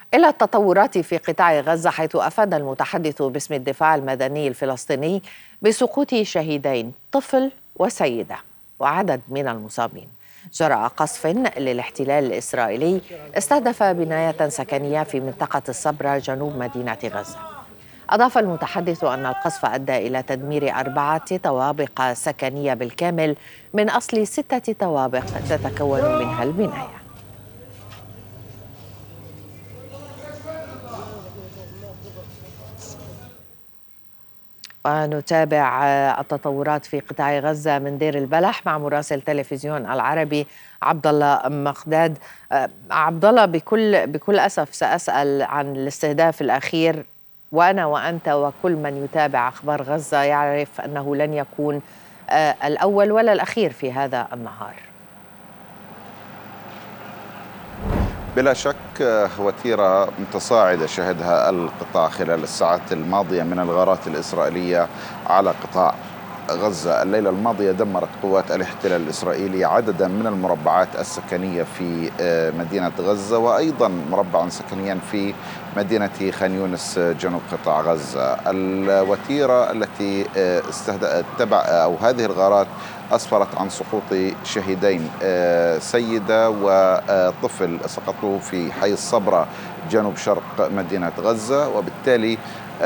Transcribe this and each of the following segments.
إلى التطورات في قطاع غزة، حيث أفاد المتحدث باسم الدفاع المدني الفلسطيني بسقوط شهيدين، طفل وسيدة، وعدد من المصابين جراء قصف للاحتلال الإسرائيلي استهدف بناية سكنية في منطقة الصبرا جنوب مدينة غزة. أضاف المتحدث أن القصف أدى إلى تدمير 4 طوابق سكنية بالكامل من أصل 6 طوابق تتكون منها البناية. ونتابع التطورات في قطاع غزة من دير البلح مع مراسل تلفزيون العربي عبد الله مقداد. عبد الله، بكل أسف سأسأل عن الاستهداف الأخير، وأنا وأنت وكل من يتابع أخبار غزة يعرف أنه لن يكون الأول ولا الأخير في هذا النهار. بلا شك وتيرة متصاعدة شهدها القطاع خلال الساعات الماضية من الغارات الإسرائيلية على قطاع غزة. الليلة الماضية دمرت قوات الاحتلال الإسرائيلي عددا من المربعات السكنية في مدينة غزة، وأيضا مربعا سكنيا في مدينة خان يونس جنوب قطاع غزة. الوتيرة التي تبع أو هذه الغارات أسفرت عن سقوط شهيدين، سيدة وطفل سقطوا في حي الصبرا جنوب شرق مدينة غزة، وبالتالي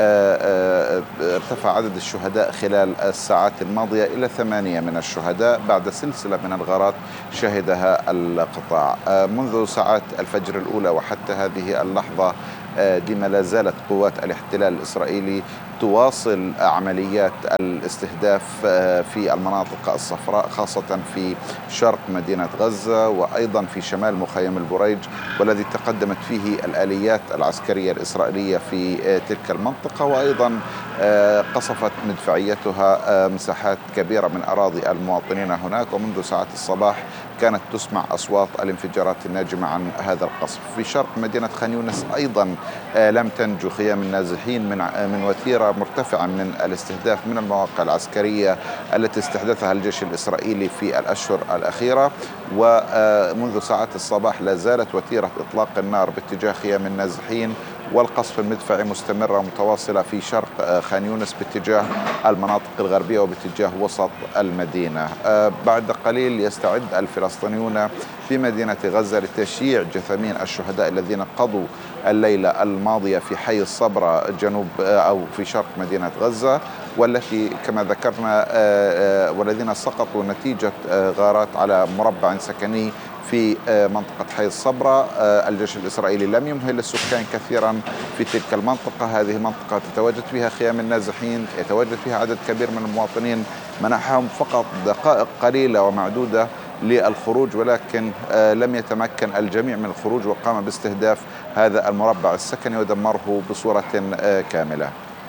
ارتفع عدد الشهداء خلال الساعات الماضية إلى 8 من الشهداء بعد سلسلة من الغارات شهدها القطاع منذ ساعات الفجر الأولى وحتى هذه اللحظة. ديما لا زالت قوات الاحتلال الإسرائيلي تواصل عمليات الاستهداف في المناطق الصفراء، خاصة في شرق مدينة غزة وأيضا في شمال مخيم البريج، والذي تقدمت فيه الآليات العسكرية الإسرائيلية في تلك المنطقة، وأيضا قصفت مدفعيتها مساحات كبيرة من أراضي المواطنين هناك. ومنذ ساعات الصباح كانت تسمع أصوات الانفجارات الناجمة عن هذا القصف. في شرق مدينة خان يونس أيضا لم تنجو خيام النازحين من وتيرة مرتفعة من الاستهداف من المواقع العسكرية التي استحدثها الجيش الإسرائيلي في الأشهر الأخيرة. ومنذ ساعات الصباح لا زالت وتيرة إطلاق النار باتجاه خيام النازحين والقصف المدفعي مستمرة متواصلة في شرق خان يونس باتجاه المناطق الغربية وباتجاه وسط المدينة. بعد قليل يستعد الفلسطينيون في مدينة غزة لتشييع جثامين الشهداء الذين قضوا الليلة الماضية في حي الصبرا جنوب أو في شرق مدينة غزة، والتي كما ذكرنا والذين سقطوا نتيجة غارات على مربع سكني في منطقة حي الصبرا. الجيش الإسرائيلي لم يمهل السكان كثيرا في تلك المنطقة. هذه منطقة تتواجد فيها خيام النازحين، يتواجد فيها عدد كبير من المواطنين، منحهم فقط دقائق قليلة ومعدودة للخروج، ولكن لم يتمكن الجميع من الخروج، وقام باستهداف هذا المربع السكني ودمره بصورة كاملة.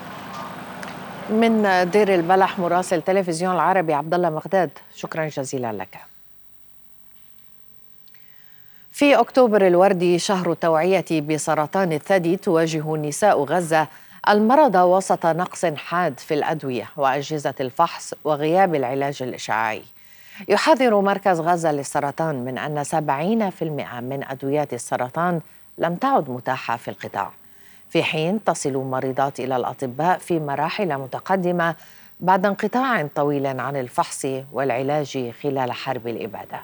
من دير البلح مراسل تلفزيون العربي عبد الله مقداد، شكرا جزيلا لك. في أكتوبر الوردي شهر التوعية بسرطان الثدي، تواجه نساء غزة المرض وسط نقص حاد في الأدوية وأجهزة الفحص وغياب العلاج الإشعاعي. يحذر مركز غزة للسرطان من أن 70% من أدويات السرطان لم تعد متاحة في القطاع، في حين تصل المريضات إلى الأطباء في مراحل متقدمة بعد انقطاع طويل عن الفحص والعلاج خلال حرب الإبادة.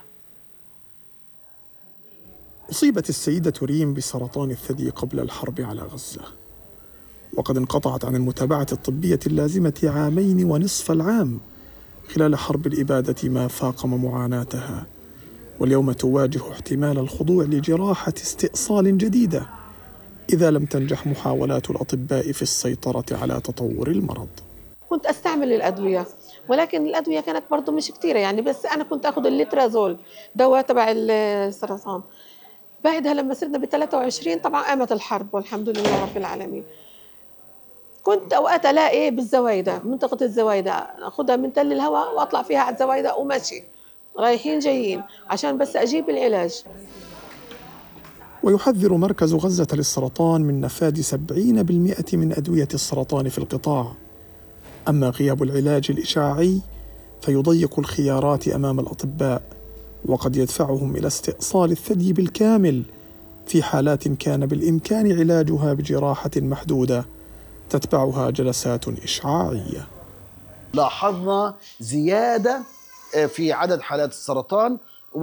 أصيبت السيدة ريم بسرطان الثدي قبل الحرب على غزة، وقد انقطعت عن المتابعة الطبية اللازمة 2.5 العام خلال حرب الإبادة، ما فاقم معاناتها، واليوم تواجه احتمال الخضوع لجراحة استئصال جديدة إذا لم تنجح محاولات الأطباء في السيطرة على تطور المرض. كنت أستعمل الأدوية، ولكن الأدوية كانت برضو مش كتيرة يعني، بس أنا كنت أخذ الليترازول دواء تبع السرطان. بعدها لما صرنا ب23 طبعا قامت الحرب والحمد لله رب العالمين. كنت أوقات ألاقي بالزوايدة، منطقة الزوايدة أخذها من تل الهواء وأطلع فيها على الزوايدة وماشي رايحين جايين عشان بس أجيب العلاج. ويحذر مركز غزة للسرطان من نفاذ 70% من أدوية السرطان في القطاع. أما غياب العلاج الإشعاعي فيضيق الخيارات أمام الأطباء، وقد يدفعهم إلى استئصال الثدي بالكامل في حالات كان بالإمكان علاجها بجراحة محدودة تتبعها جلسات إشعاعية. لاحظنا زيادة في عدد حالات السرطان،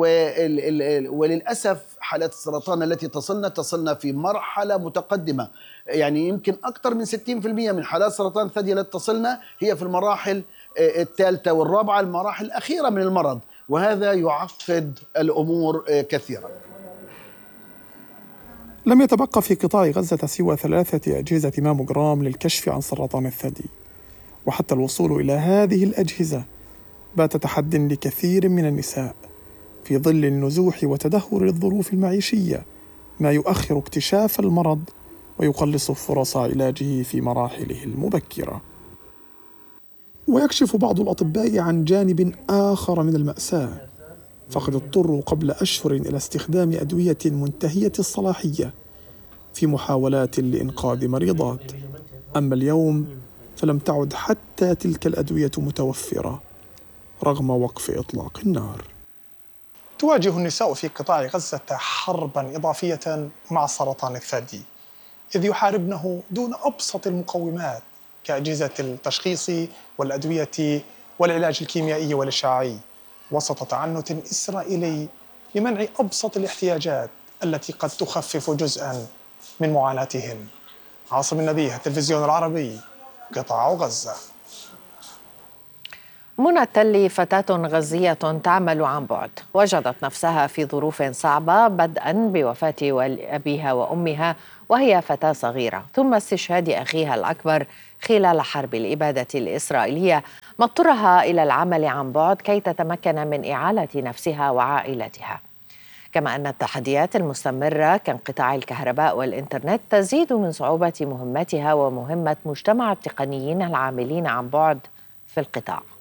وللأسف حالات السرطان التي تصلنا في مرحلة متقدمة، يعني يمكن أكثر من 60% من حالات سرطان الثدي التي تصلنا هي في المراحل الثالثة والرابعة، المراحل الأخيرة من المرض، وهذا يعقد الأمور كثيرا. لم يتبقى في قطاع غزة سوى 3 أجهزة ماموغرام للكشف عن سرطان الثدي، وحتى الوصول إلى هذه الأجهزة بات تحدٍ لكثير من النساء في ظل النزوح وتدهور الظروف المعيشية، ما يؤخر اكتشاف المرض ويقلص فرص علاجه في مراحله المبكرة. ويكشف بعض الأطباء عن جانب آخر من المأساة، فقد اضطروا قبل أشهر إلى استخدام أدوية منتهية الصلاحية في محاولات لإنقاذ مريضات، أما اليوم فلم تعد حتى تلك الأدوية متوفرة رغم وقف إطلاق النار. تواجه النساء في قطاع غزة حرباً إضافية مع سرطان الثدي، إذ يحاربنه دون أبسط المقومات كأجهزة التشخيص والأدوية والعلاج الكيميائي والإشعاعي، وسط تعنت إسرائيلي لمنع أبسط الاحتياجات التي قد تخفف جزءاً من معاناتهم. عاصم النبيه، التلفزيون العربي، قطاع غزة. منى التلي فتاة غزية تعمل عن بعد، وجدت نفسها في ظروف صعبة بدءا بوفاة أبيها وأمها وهي فتاة صغيرة، ثم استشهاد أخيها الأكبر خلال حرب الإبادة الإسرائيلية، ما اضطرها إلى العمل عن بعد كي تتمكن من إعالة نفسها وعائلتها. كما أن التحديات المستمرة كانقطاع الكهرباء والإنترنت تزيد من صعوبة مهمتها ومهمة مجتمع التقنيين العاملين عن بعد في القطاع.